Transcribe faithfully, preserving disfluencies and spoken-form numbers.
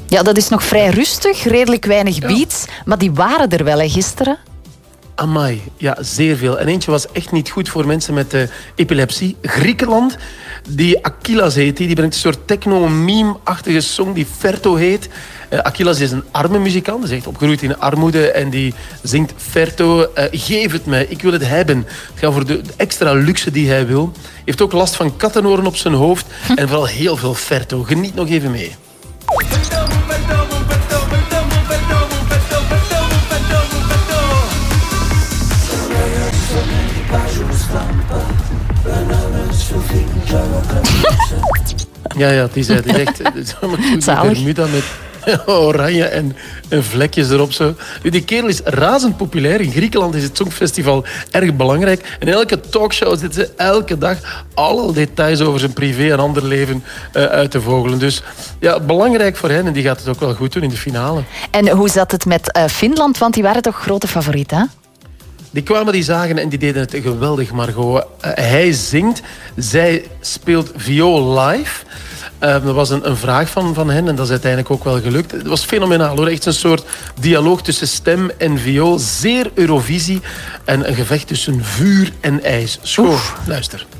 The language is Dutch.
Ja, dat is nog vrij rustig, redelijk weinig beats. Ja. Maar die waren er wel, hè, gisteren. Amai, ja, zeer veel. En eentje was echt niet goed voor mensen met uh, epilepsie. Griekenland, die Akilas heet, die, die brengt een soort techno-meme-achtige song die Ferto heet. Uh, Akilas is een arme muzikant, is echt opgegroeid in armoede en die zingt Ferto, uh, geef het mij, ik wil het hebben. Het gaat voor de extra luxe die hij wil. Hij heeft ook last van kattenoren op zijn hoofd en vooral heel veel Ferto. Geniet nog even mee. Ja, ja, die zei direct. Bermuda met oranje en, en vlekjes erop. Zo. Die kerel is razend populair. In Griekenland is het Songfestival erg belangrijk. En in elke talkshow zitten ze elke dag alle details over zijn privé en ander leven uh, uit te vogelen. Dus ja, belangrijk voor hen. En die gaat het ook wel goed doen in de finale. En hoe zat het met uh, Finland? Want die waren toch grote favoriet, hè? Die kwamen, die zagen en die deden het geweldig, Margot. Uh, hij zingt, zij speelt viool live. Uh, dat was een, een vraag van, van hen en dat is uiteindelijk ook wel gelukt. Het was fenomenaal, hoor. Echt een soort dialoog tussen stem en viool. Zeer Eurovisie en een gevecht tussen vuur en ijs. Schoon, luister.